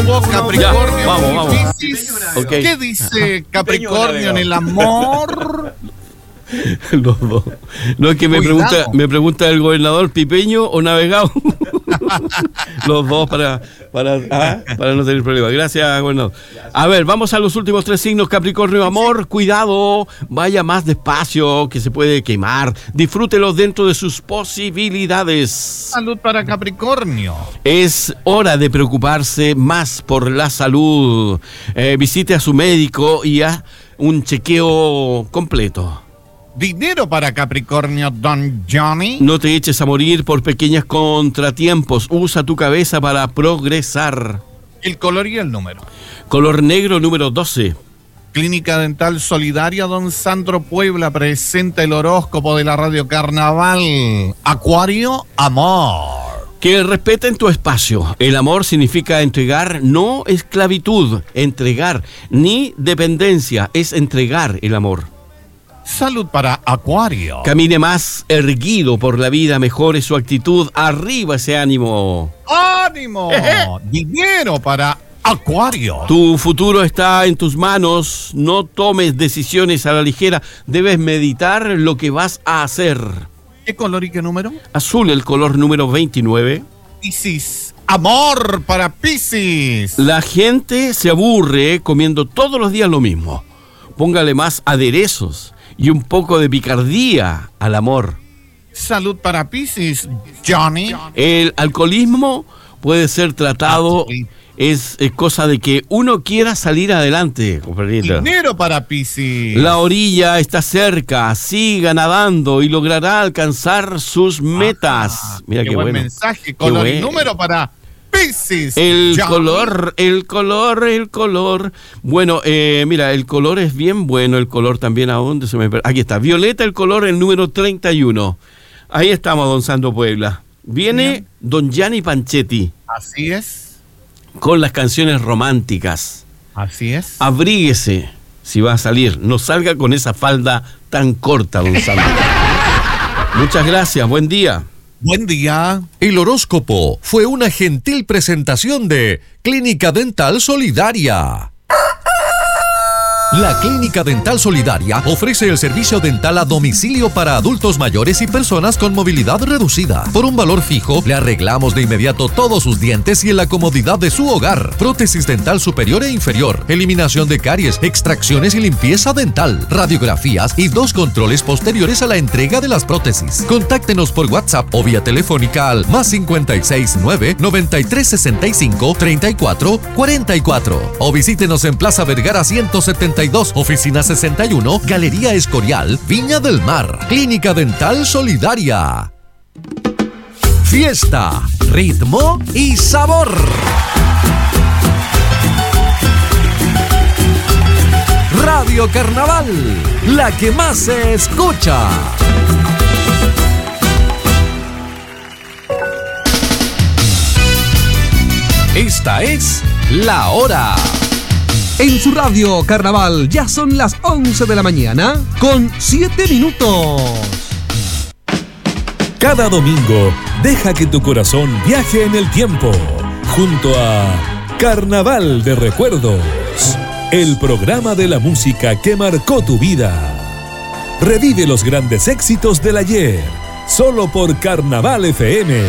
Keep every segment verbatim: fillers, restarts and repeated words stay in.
vos, Capricornio. Ya, vamos, vamos. Okay. ¿Qué dice Capricornio en el amor? Los dos. No, es que me Cuidado. pregunta, me pregunta el gobernador, ¿pipeño o navegado? Los dos para, para, ah, para no tener problema. Gracias, gobernador. A ver, vamos a los últimos tres signos. Capricornio, amor, cuidado, vaya más despacio, que se puede quemar. Disfrútelo dentro de sus posibilidades. Salud para Capricornio. Es hora de preocuparse más por la salud. Eh, visite a su médico y a un chequeo completo. Dinero para Capricornio, Don Johnny. No te eches a morir por pequeños contratiempos. Usa tu cabeza para progresar. El color y el número. Color negro número doce. Clínica Dental Solidaria, Don Sandro Puebla presenta el horóscopo de la Radio Carnaval. Acuario, amor. Que respeten tu espacio. El amor significa entregar, no esclavitud. Entregar, ni dependencia, es entregar el amor. Salud para Acuario. Camine más erguido por la vida, mejore su actitud. Arriba ese ánimo. ¡Ánimo! Dinero para Acuario. Tu futuro está en tus manos. No tomes decisiones a la ligera. Debes meditar lo que vas a hacer. ¿Qué color y qué número? Azul, el color número veintinueve. Piscis. Amor para Piscis. La gente se aburre comiendo todos los días lo mismo. Póngale más aderezos y un poco de picardía al amor. Salud para Piscis, Johnny. El alcoholismo puede ser tratado, es, es cosa de que uno quiera salir adelante, compañerita. Dinero para Piscis. La orilla está cerca, siga nadando y logrará alcanzar sus metas. Ah, Mira qué, qué, buen bueno. mensaje. Color Qué y bueno. número para Piscis. El Johnny. color, el color, el color. Bueno, eh, mira, el color es bien bueno, el color también. ¿A dónde se me per- Aquí está, violeta, el color, el número treinta y uno. Ahí estamos, don Sandro Puebla. Viene Bien. don Gianni Panchetti Así es. con las canciones románticas. Así es. Abríguese si va a salir. No salga con esa falda tan corta, don Sandro. Muchas gracias, buen día. Buen día. El horóscopo fue una gentil presentación de Clínica Dental Solidaria. La Clínica Dental Solidaria ofrece el servicio dental a domicilio para adultos mayores y personas con movilidad reducida. Por un valor fijo, le arreglamos de inmediato todos sus dientes y en la comodidad de su hogar. Prótesis dental superior e inferior, eliminación de caries, extracciones y limpieza dental, radiografías y dos controles posteriores a la entrega de las prótesis. Contáctenos por WhatsApp o vía telefónica al más cincuenta y seis nueve, noventa y tres sesenta y cinco, treinta y cuatro cuarenta y cuatro o visítenos en Plaza Vergara ciento setenta y dos, oficina sesenta y uno, Galería Escorial, Viña del Mar. Clínica Dental Solidaria. Fiesta, ritmo y sabor. Radio Carnaval, la que más se escucha. Esta es La Hora. En su radio Carnaval ya son las once de la mañana con siete minutos. Cada domingo, deja que tu corazón viaje en el tiempo, junto a Carnaval de Recuerdos, el programa de la música que marcó tu vida. Revive los grandes éxitos del ayer, solo por Carnaval F M.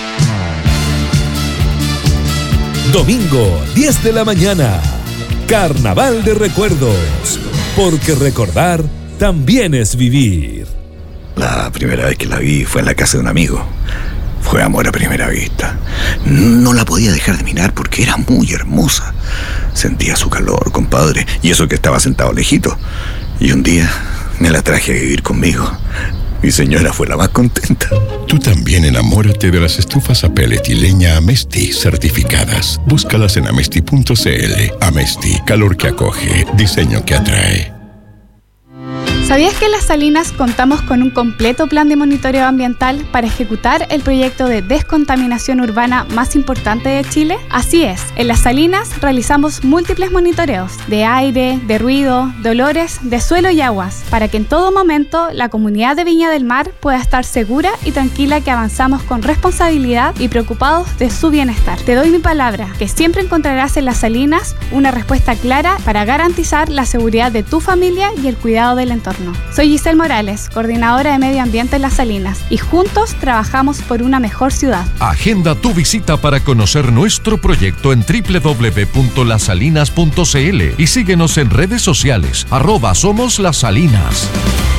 Domingo, diez de la mañana. Carnaval de Recuerdos, porque recordar también es vivir. La primera vez que la vi fue en la casa de un amigo. Fue amor a primera vista. No la podía dejar de mirar porque era muy hermosa. Sentía su calor, compadre, y eso que estaba sentado lejito. Y un día me la traje a vivir conmigo. Mi señora fue la más contenta. Tú también enamórate de las estufas a pellet y leña Amesti certificadas. Búscalas en amesti punto c l. Amesti, calor que acoge, diseño que atrae. ¿Sabías que en Las Salinas contamos con un completo plan de monitoreo ambiental para ejecutar el proyecto de descontaminación urbana más importante de Chile? Así es, en Las Salinas realizamos múltiples monitoreos de aire, de ruido, de olores, de suelo y aguas, para que en todo momento la comunidad de Viña del Mar pueda estar segura y tranquila que avanzamos con responsabilidad y preocupados de su bienestar. Te doy mi palabra, que siempre encontrarás en Las Salinas una respuesta clara para garantizar la seguridad de tu familia y el cuidado del entorno. Soy Giselle Morales, coordinadora de Medio Ambiente en Las Salinas, y juntos trabajamos por una mejor ciudad. Agenda tu visita para conocer nuestro proyecto en doble u doble u doble u punto las salinas punto c l y síguenos en redes sociales, arroba Somos Las Salinas.